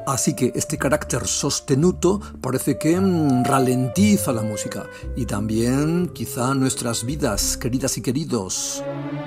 Así que este carácter sostenuto parece que ralentiza la música y también quizá nuestras vidas, queridas y queridos.